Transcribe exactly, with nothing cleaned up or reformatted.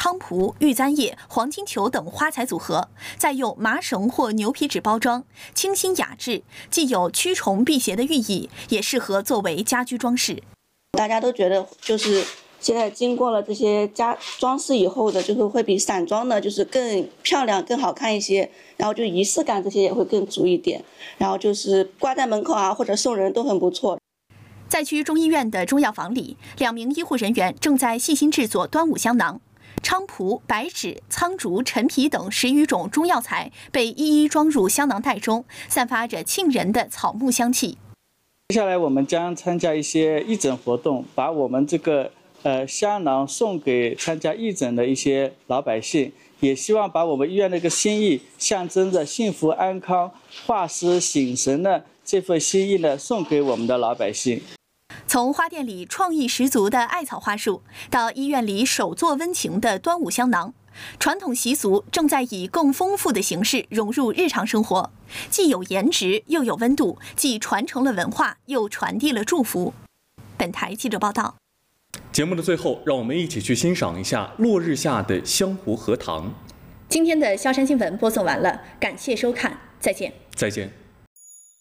菖蒲、玉簪叶、黄金球等花材组合，再用麻绳或牛皮纸包装，清新雅致，既有驱虫辟邪的寓意，也适合作为家居装饰。 大家都觉得就是现在经过了这些家装饰以后的，就是会比散装的就是更漂亮、更好看一些，然后就仪式感这些也会更足一点，然后就是挂在门口啊或者送人都很不错。 在区中医院的中药房里，两名医护人员正在细心制作端午香囊。菖蒲、白芷、苍竹、陈皮等十余种中药材被一一装入香囊袋中，散发着沁人的草木香气。 接下来我们将参加一些义诊活动，把我们这个呃香囊送给参加义诊的一些老百姓，也希望把我们医院的一个心意，象征着幸福安康、化湿醒神的这份心意呢，送给我们的老百姓。 从花店里创意十足的艾草花束，到医院里手作温情的端午香囊，传统习俗正在以更丰富的形式融入日常生活，既有颜值又有温度，既传承了文化，又传递了祝福。本台记者报道。 节目的最后，让我们一起去欣赏一下落日下的湘湖荷塘。 今天的萧山新闻播送完了，感谢收看，再见。 再见。